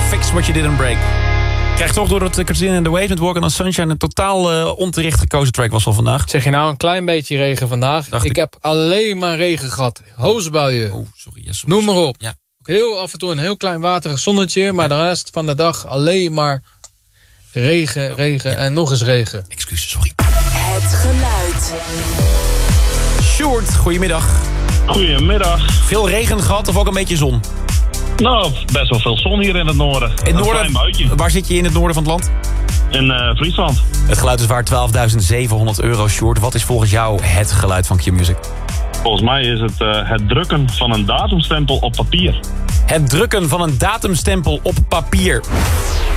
Fix What You Didn't Break. Krijg toch door dat Katrina and the Waves met Walking on Sunshine... een totaal onterecht gekozen track was van vandaag. Zeg je nou een klein beetje regen vandaag? Ik heb alleen maar regen gehad. Hoosbuien. Oh, sorry. Yes, Noem maar op. Ja. Heel af en toe een heel klein waterig zonnetje... maar de rest van de dag alleen maar regen en nog eens regen. Excuses, sorry. Het geluid. Sjoerd, goedemiddag. Goedemiddag. Veel regen gehad of ook een beetje zon? Nou, best wel veel zon hier in het noorden. In het Een klein buitje. Waar zit je in het noorden van het land? In Friesland. Het geluid is waard €12.700, Sjoerd. Wat is volgens jou het geluid van Q-Music? Volgens mij is het het drukken van een datumstempel op papier. Het drukken van een datumstempel op papier.